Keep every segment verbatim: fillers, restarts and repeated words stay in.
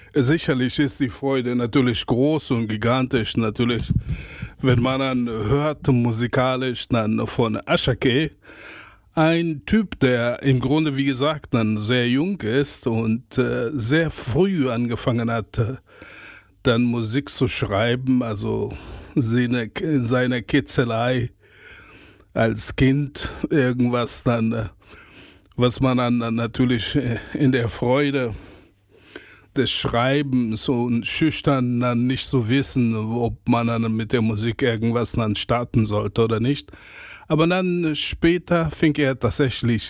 Sicherlich ist die Freude natürlich groß und gigantisch. Natürlich, wenn man dann hört musikalisch dann von Ashake, ein Typ, der im Grunde, wie gesagt, dann sehr jung ist und äh, sehr früh angefangen hat, äh, dann Musik zu schreiben, also seine, seine Kitzelei als Kind, irgendwas dann, äh, was man dann natürlich äh, in der Freude des Schreibens und schüchtern dann nicht so wissen, ob man dann mit der Musik irgendwas dann starten sollte oder nicht. Aber dann später fing er tatsächlich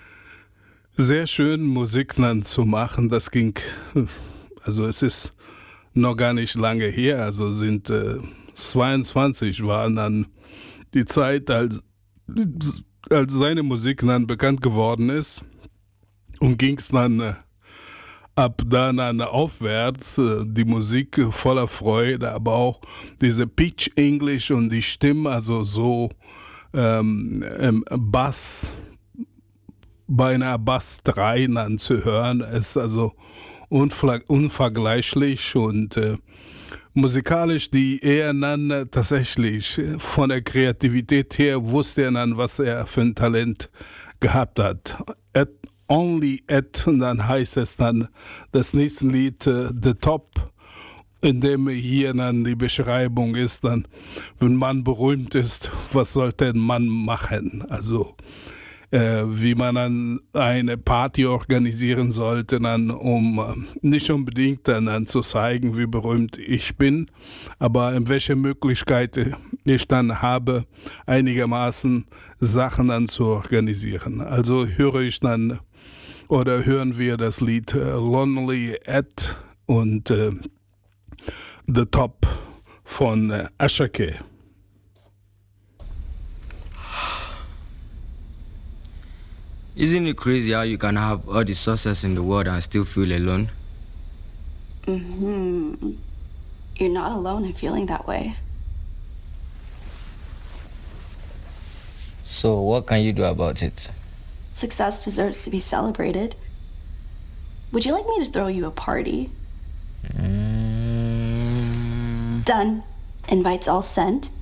sehr schön Musik dann zu machen. Das ging, also es ist noch gar nicht lange her, also sind äh, zweiundzwanzig waren dann die Zeit, als, als seine Musik dann bekannt geworden ist und ging es dann äh, ab dann an aufwärts, die Musik voller Freude, aber auch diese Pitch English und die Stimme, also so ähm, ähm, Bass, beinahe Bass drei dann zu hören, ist also unver unvergleichlich und äh, musikalisch, die er dann äh, tatsächlich von der Kreativität her wusste er dann, was er für ein Talent gehabt hat. Er, Only at, und dann heißt es dann das nächste Lied uh, The Top, in dem hier dann die Beschreibung ist, dann, wenn man berühmt ist, was sollte ein Mann machen? Also äh, wie man dann eine Party organisieren sollte, dann, um äh, nicht unbedingt dann, dann zu zeigen, wie berühmt ich bin, aber in welche Möglichkeit ich dann habe, einigermaßen Sachen dann zu organisieren. Also höre ich dann oder hören wir das Lied äh, Lonely at und äh, The Top von äh, Ashake. Isn't it crazy how you can have all the success in the world and still feel alone? Mm-hmm. You're not alone in feeling that way. So what can you do about it? Success deserves to be celebrated. Would you like me to throw you a party? Mm. Done. Invites all sent.